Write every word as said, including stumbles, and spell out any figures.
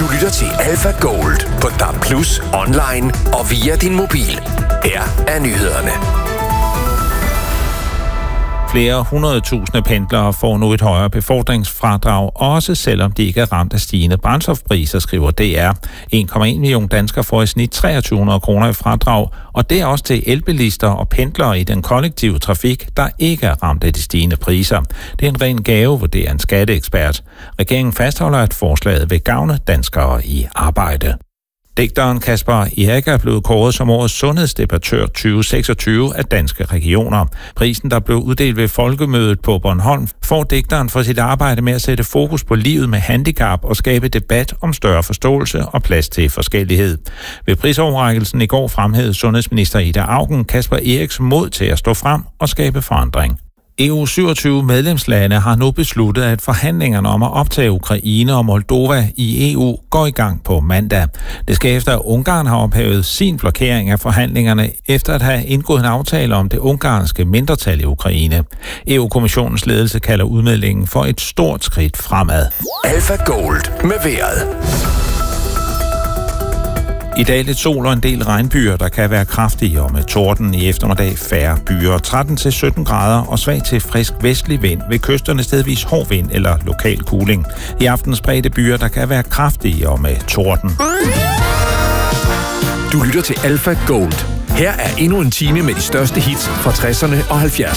Du lytter til Alpha Gold på D A B plus, online og via din mobil. Her er nyhederne. Flere hundredtusinde pendlere får nu et højere befordringsfradrag, også selvom de ikke er ramt af stigende brændstofpriser, skriver D R. en komma en million danskere får i snit to tusind tre hundrede kroner i fradrag, og det er også til elbilister og pendlere i den kollektive trafik, der ikke er ramt af de stigende priser. Det er en ren gave, vurderer en skatteekspert. Regeringen fastholder, at forslaget vil gavne danskere i arbejde. Digteren Kasper Erik er blevet kåret som årets sundhedsdebattør tyve seksogtyve af Danske Regioner. Prisen, der blev uddelt ved folkemødet på Bornholm, får digteren for sit arbejde med at sætte fokus på livet med handicap og skabe debat om større forståelse og plads til forskellighed. Ved prisoverrækkelsen i går fremhævede sundhedsminister Ida Auken Kasper Eriks mod til at stå frem og skabe forandring. E U syvogtyve medlemslande har nu besluttet, at forhandlingerne om at optage Ukraine og Moldova i E U går i gang på mandag. Det skal efter, at Ungarn har ophævet sin blokering af forhandlingerne, efter at have indgået en aftale om det ungarske mindretal i Ukraine. E U-kommissionens ledelse kalder udmeldingen for et stort skridt fremad. Alpha Gold med vejret. I dag lidt sol og en del regnbyer, der kan være kraftige, og med torden i eftermiddag færre byer. tretten til sytten grader og svag til frisk vestlig vind. Ved kysterne stedvis hård vind eller lokal kuling. I aften spredte byer, der kan være kraftige og med torden. Du lytter til Alpha Gold. Her er endnu en time med de største hits fra tresserne og halvfjerdserne.